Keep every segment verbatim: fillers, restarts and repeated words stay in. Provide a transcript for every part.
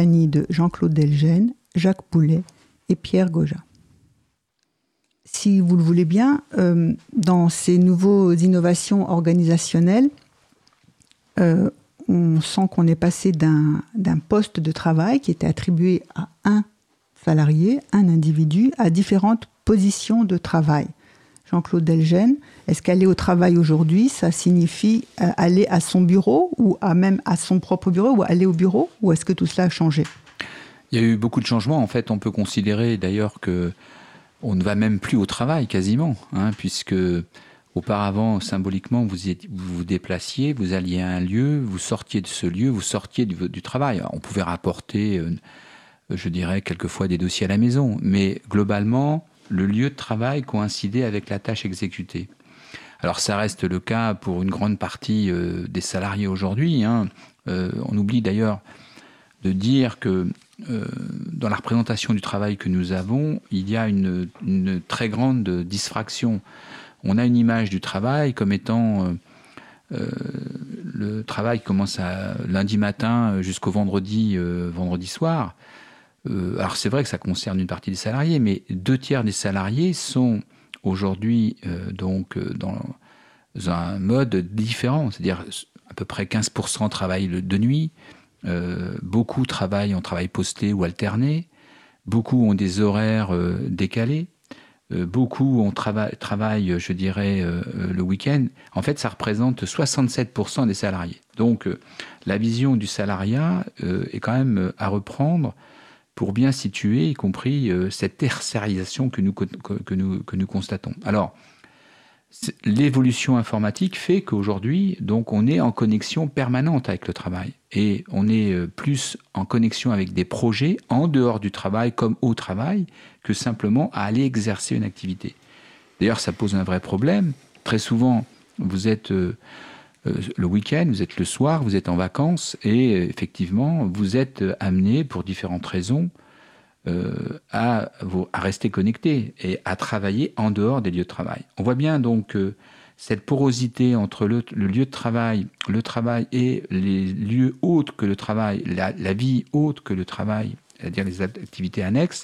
de Jean-Claude Delgene, Jacques Poulet et Pierre Goja. Si vous le voulez bien, euh, dans ces nouvelles innovations organisationnelles, euh, on sent qu'on est passé d'un, d'un poste de travail qui était attribué à un salarié, un individu, à différentes positions de travail. Jean-Claude Delgene, est-ce qu'aller au travail aujourd'hui, ça signifie euh, aller à son bureau ou à même à son propre bureau ou aller au bureau, ou est-ce que tout cela a changé? Il y a eu beaucoup de changements. En fait, on peut considérer d'ailleurs que on ne va même plus au travail quasiment, hein, puisque auparavant, symboliquement, vous, y, vous vous déplaciez, vous alliez à un lieu, vous sortiez de ce lieu, vous sortiez du, du travail. Alors, on pouvait rapporter, euh, je dirais, quelquefois des dossiers à la maison, mais globalement, le lieu de travail coïncidait avec la tâche exécutée. Alors ça reste le cas pour une grande partie euh, des salariés aujourd'hui, hein. Euh, on oublie d'ailleurs de dire que euh, dans la représentation du travail que nous avons, il y a une, une très grande diffraction. On a une image du travail comme étant euh, euh, le travail commence à lundi matin jusqu'au vendredi, euh, vendredi soir. Euh, alors c'est vrai que ça concerne une partie des salariés, mais deux tiers des salariés sont aujourd'hui euh, donc euh, dans un mode différent, c'est-à-dire à peu près quinze pour cent travaillent de nuit, euh, beaucoup travaillent en travail posté ou alterné, beaucoup ont des horaires euh, décalés, euh, beaucoup ont trava- travaillent, je dirais, euh, le week-end. En fait, ça représente soixante-sept pour cent des salariés. Donc euh, la vision du salariat euh, est quand même à reprendre pour bien situer, y compris euh, cette tertiarisation que nous, que, que, nous, que nous constatons. Alors, l'évolution informatique fait qu'aujourd'hui, donc, on est en connexion permanente avec le travail. Et on est euh, plus en connexion avec des projets en dehors du travail comme au travail que simplement à aller exercer une activité. D'ailleurs, ça pose un vrai problème. Très souvent, vous êtes... Euh, Euh, le week-end, vous êtes le soir, vous êtes en vacances et euh, effectivement, vous êtes amené pour différentes raisons euh, à, vous, à rester connecté et à travailler en dehors des lieux de travail. On voit bien donc euh, cette porosité entre le, le lieu de travail, le travail et les lieux autres que le travail, la, la vie autre que le travail, c'est-à-dire les activités annexes,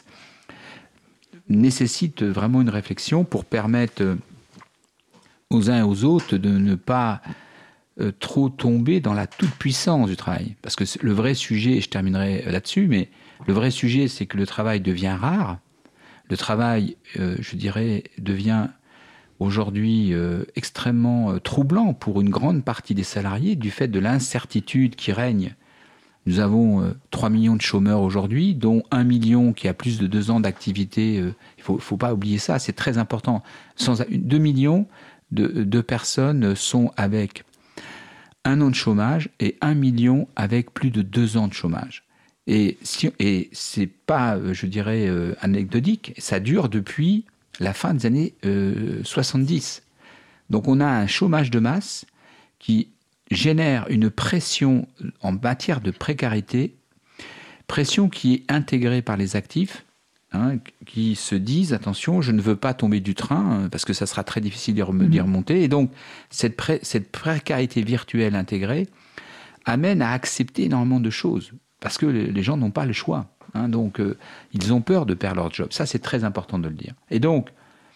nécessite vraiment une réflexion pour permettre aux uns et aux autres de ne pas Euh, trop tomber dans la toute-puissance du travail. Parce que le vrai sujet, et je terminerai là-dessus, mais le vrai sujet, c'est que le travail devient rare. Le travail, euh, je dirais, devient aujourd'hui euh, extrêmement euh, troublant pour une grande partie des salariés du fait de l'incertitude qui règne. Nous avons euh, trois millions de chômeurs aujourd'hui, dont un million qui a plus de deux ans d'activité. Euh, il ne faut, faut pas oublier ça, c'est très important. Sans, deux millions de, de personnes sont avec un an de chômage et un million avec plus de deux ans de chômage. Et, si, et c'est pas, je dirais, euh, anecdotique, ça dure depuis la fin des années euh, soixante-dix. Donc on a un chômage de masse qui génère une pression en matière de précarité, pression qui est intégrée par les actifs, hein, qui se disent, attention, je ne veux pas tomber du train, parce que ça sera très difficile d'y remonter. Et donc, cette, pré- cette précarité virtuelle intégrée amène à accepter énormément de choses, parce que les gens n'ont pas le choix. Hein, donc, euh, ils ont peur de perdre leur job. Ça, c'est très important de le dire. Et donc,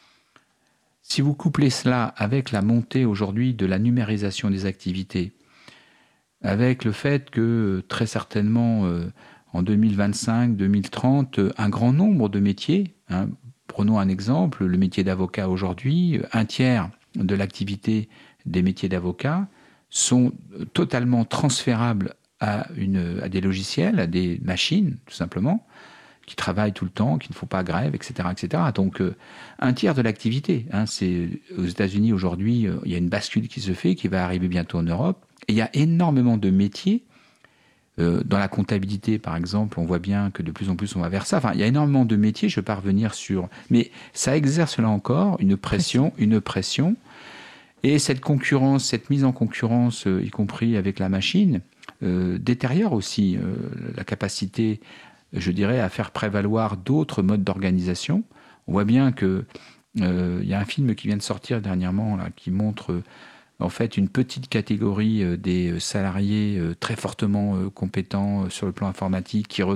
si vous couplez cela avec la montée aujourd'hui de la numérisation des activités, avec le fait que, très certainement... Euh, en deux mille vingt-cinq, deux mille trente, un grand nombre de métiers, hein, prenons un exemple, le métier d'avocat aujourd'hui, un tiers de l'activité des métiers d'avocat sont totalement transférables à, une, à des logiciels, à des machines, tout simplement, qui travaillent tout le temps, qui ne font pas grève, et cetera, et cetera. Donc, euh, un tiers de l'activité, hein, c'est aux États-Unis aujourd'hui, euh, il y a une bascule qui se fait, qui va arriver bientôt en Europe, et il y a énormément de métiers. Euh, dans la comptabilité, par exemple, on voit bien que de plus en plus on va vers ça. Enfin, il y a énormément de métiers, je ne vais pas revenir sur... Mais ça exerce là encore une pression, une pression. Et cette concurrence, cette mise en concurrence, euh, y compris avec la machine, euh, détériore aussi euh, la capacité, je dirais, à faire prévaloir d'autres modes d'organisation. On voit bien qu'il euh, y a un film qui vient de sortir dernièrement, là, qui montre... Euh, en fait, une petite catégorie des salariés très fortement compétents sur le plan informatique qui